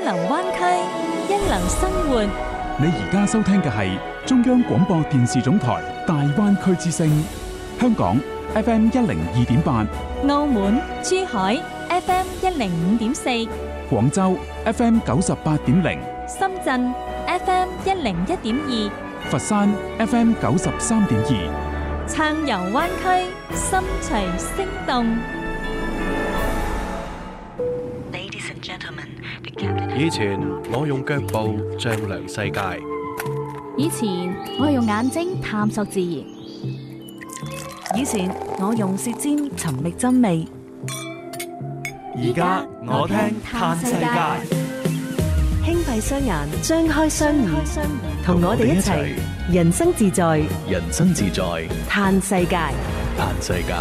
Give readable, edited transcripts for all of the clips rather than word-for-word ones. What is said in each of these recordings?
能灣區，一能生活。 你而家收聽嘅係中央廣播電視總台大灣區之聲，香港 FM 102.8， 澳門、珠海 FM 105.4， 廣州 FM 98.0， 深圳 FM 101.2， 佛山 FM 93.2， 暢遊灣區，心隨聲動。 以前我用腳步丈量世界， 以前我用眼睛探索自然， 以前我用舌尖尋覓真味， 而家我聽嘆世界。 輕閉雙眼，張開雙耳，同我哋一齊人生自在， 人生自在， 嘆世界， 嘆世界。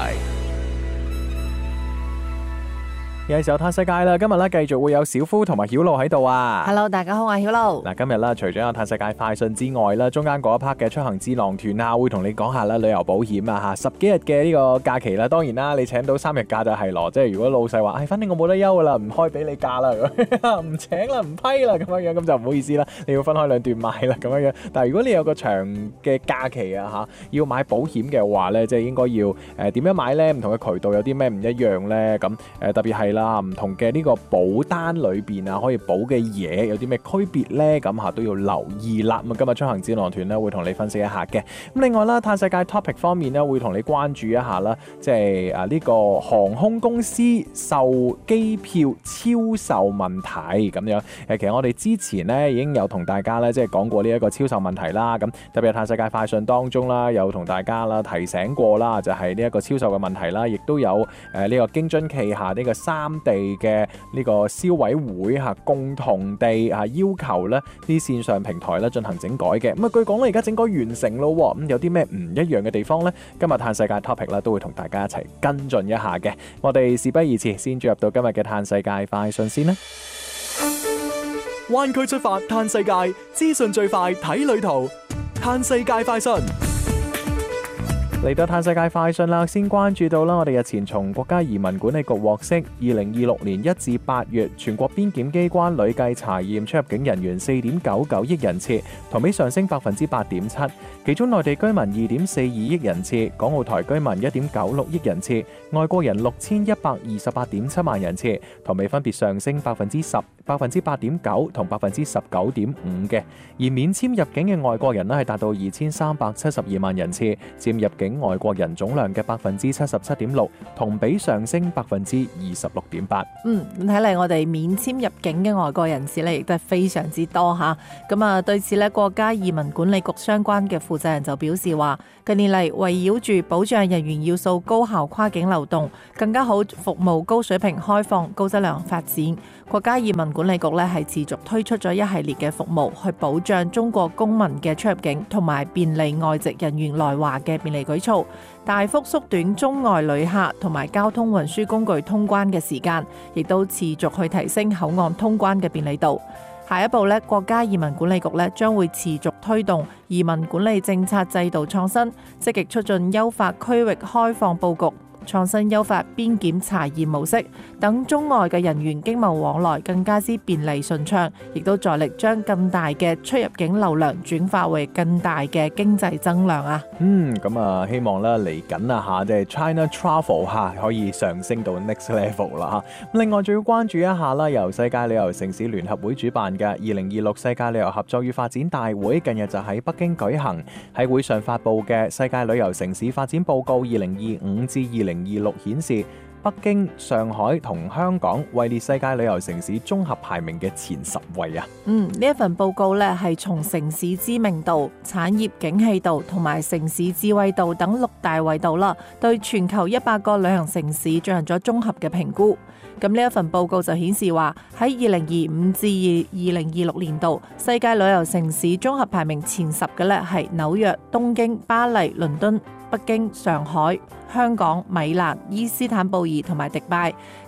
有時候嘆世界啦，今日咧繼續會有小夫同埋曉露喺度啊。 Hello， 大家好，我係曉露。 嗱，今日啦，除咗有嘆世界快訊之外啦，中間嗰一 part 嘅出行智囊團啊，會同你講下啦旅遊保險啊嚇，10幾日嘅呢個假期啦，當然啦，你請到3日假就係咯，即係如果老細話，反正我冇得休噶啦，唔開俾你假啦，唔請啦，唔批啦咁樣樣，咁就唔好意思啦，你要分開2段賣啦咁樣樣。但係如果你有個長嘅假期啊嚇，要買保險嘅話咧，即係應該要點樣買咧？唔同嘅渠道有啲咩唔一樣咧？咁特別係啦，唔同嘅呢個保單裏邊啊，可以保嘅嘢有啲咩區別咧？咁都要留意啦。咁今日出行智囊團咧會同你分析一下嘅。咁另外啦，嘆世界 topic 方面咧會同你關注一下啦，即係呢個航空公司售機票超售問題咁樣。其實我哋之前咧已經有同大家咧即係講過呢一個超售問題啦。咁特別係嘆世界快訊當中啦，有同大家啦提醒過啦，就係呢一個超售嘅問題啦，亦都有呢個京津冀下呢個3地嘅呢個消委會共同地要求咧啲線上平台咧進行整改嘅。咁據講咧而家整改完成咯，咁有啲咩唔一樣嘅地方呢？今日嘆世界 topic 咧都會同大家一齊跟進一下嘅。我哋事不宜遲，先進入到今日嘅嘆世界快訊先啦。 灣區出發嘆世界，資訊最快睇旅途，嘆世界快訊。 嚟到嘆世界快訊啦，先關注到啦，我哋日前從國家移民管理局獲悉，2026年1至8月全國邊檢機關累計查驗出入境人員4.99億人次，同比上升8.7%，其中內地居民2.42億人次，港澳台居民1.96億人次，外國人6128.7萬人次，同比分別上升10%、8.9%同19.5%嘅。而免簽入境嘅外國人咧係達到2372萬人次，佔入境外國人總量嘅77.6%，同比上升26.8%。 睇嚟我哋免簽入境嘅外國人士咧，亦都係非常之多吓。咁啊，對此咧，國家移民管理局相關嘅負責人就表示話，近年嚟圍繞住保障人員要素高效跨境流動，更加好服務高水平開放、高質量發展，國家移民管理局咧係持續推出咗一系列嘅服務，去保障中國公民嘅出入境，同埋便利外籍人員來華嘅便利舉措，大幅縮短中外旅客同埋交通運輸工具通關嘅時間，亦都持續去提升口岸通關嘅便利度。下一步咧，國家移民管理局咧將會持續推動移民管理政策制度創新，積極促進優化區域開放佈局，創新優化邊檢查驗模式，等中外嘅人員經貿往來更加之便利順暢，亦都在力將更大嘅出入境流量轉化為更大嘅經濟增量啊！ 咁啊，希望咧嚟緊啊嚇，即係 China Travel 可以上升到 next level 啦嚇。另外仲要關注一下啦，由世界旅遊城市聯合會主辦嘅2026世界旅遊合作與發展大會，近日就喺北京舉行。喺會上發布嘅世界旅遊城市發展報告2025至2026顯示，北京、上海同香港位列世界旅遊城市綜合排名嘅前10位啊！ 呢一份報告咧係從城市知名度、產業景氣度同埋城市智慧度等6大維度啦，對全球100個旅行城市進行咗綜合嘅評估。咁呢一份報告就顯示話，喺2025至2026年度，世界旅遊城市綜合排名前10嘅咧係紐約、東京、巴黎、倫敦、北京、上海、香港、米蘭、伊斯坦布爾同埋迪拜。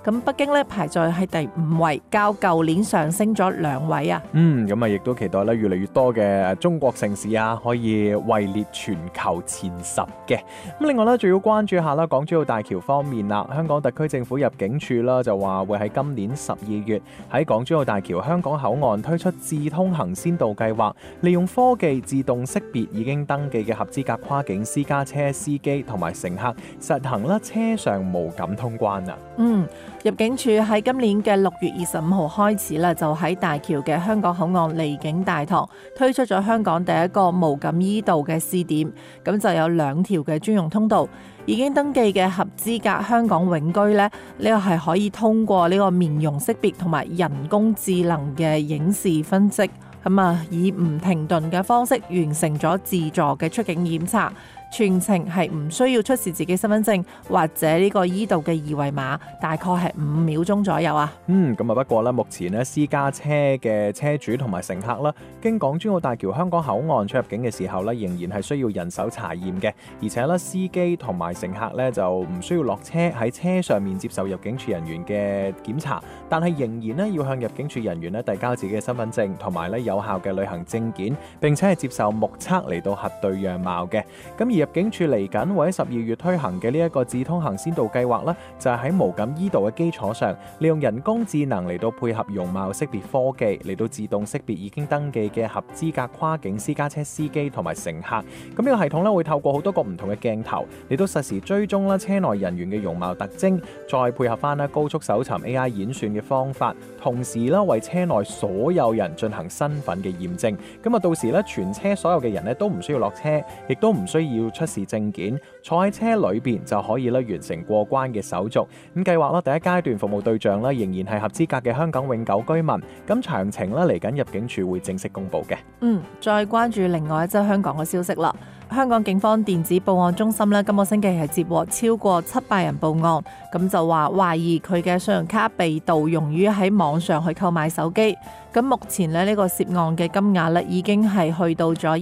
咁北京咧排在係第5位，較舊年上升咗2位啊。 咁啊，亦都期待咧越嚟越多嘅中國城市啊，可以位列全球前10嘅。咁另外咧，仲要關注下啦，港珠澳大橋方面啦，香港特區政府入境處啦就話會喺今年12月喺港珠澳大橋香港口岸推出智通行先導計劃，利用科技自動識別已經登記嘅合資格跨境私家車司機同埋乘客，實行啦車上無感通關啊。 入境處喺今年嘅6月25號開始啦，就喺大橋嘅香港口岸離境大堂推出咗香港第一個無感依道嘅試點，咁就有2條嘅專用通道。已經登記嘅合資格香港永居呢，呢個係可以通過呢個面容識別同埋人工智能嘅影視分析，以唔停頓嘅方式完成咗自助嘅出境檢查。全程係唔需要出示自己身份證或者呢個依道嘅2維碼，大概係5秒鐘左右啊。 不過咧，目前咧私家車嘅車主同埋乘客啦，經港珠澳大橋香港口岸出入境嘅時候咧，仍然係需要人手查驗嘅，而且咧司機同埋乘客咧就唔需要落車喺車上面接受入境處人員嘅檢查，但係仍然咧要向入境處人員咧遞交自己嘅身份證同埋咧有效嘅旅行證件，並且係接受目測嚟到核對樣貌嘅。而入境處嚟緊會喺12月推行嘅呢一個智通行先導計劃呢，就係喺無感依道嘅基礎上，利用人工智能嚟到配合容貌識別科技，嚟到自動識別已經登記嘅合資格跨境私家車司機同埋乘客。咁呢個系統呢，會透過好多個唔同嘅鏡頭嚟到實時追蹤啦車內人員嘅容貌特徵，再配合翻啦高速搜尋 AI 演算嘅方法，同時啦為車內所有人進行身份嘅驗證。到時咧全車所有嘅人咧都唔需要落車，亦都唔需要出示證件，坐喺車裏邊就可以完成過關嘅手續。計劃第一階段服務對象仍然係合資格嘅香港永久居民。咁詳情嚟緊入境處會正式公布嘅。 再關注另外一則香港嘅消息啦。香港警方電子報案中心今個星期係接獲超過700人報案，咁就話懷疑佢嘅信用卡被盜用於喺網上去購買手機。咁目前呢個涉案嘅金額已經係去到咗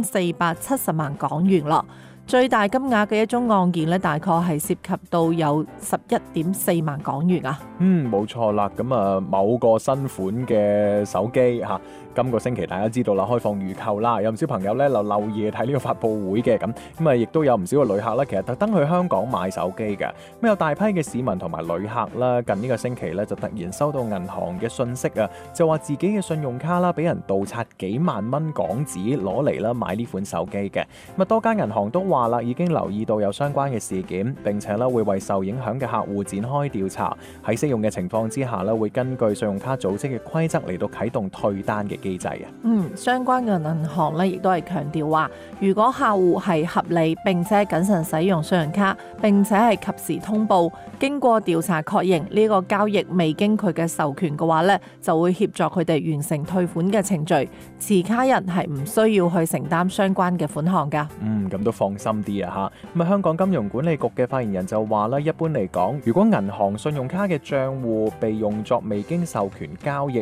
1470萬港元啦。最大金額嘅一宗案件大概係涉及到有11.4萬港元啊。 冇錯啦。某個新款嘅手機今個星期大家知道啦，開放預購啦，有唔少朋友就漏夜睇呢個發佈會嘅，亦都有唔少嘅旅客其實特登去香港買手機嘅。有大批嘅市民同埋旅客啦，近呢個星期就突然收到銀行嘅訊息啊，就話自己嘅信用卡啦俾人盜刷幾萬蚊港紙攞嚟啦買呢款手機嘅。多間銀行都話啦，已經留意到有相關嘅事件，並且會為受影響嘅客戶展開調查。喺適用嘅情況之下會根據信用卡組織嘅規則嚟到啟動退單嘅機制啊。 相關嘅銀行亦都係強調話，如果客戶係合理並且謹慎使用信用卡，並且係及時通報，經過調查確認呢個交易未經佢嘅授權嘅話就會協助佢哋完成退款嘅程序。持卡人係唔需要去承擔相關嘅款項噶。 咁都放心啲啊吓。香港金融管理局嘅發言人就話啦，一般嚟講，如果銀行信用卡嘅賬戶被用作未經授權交易，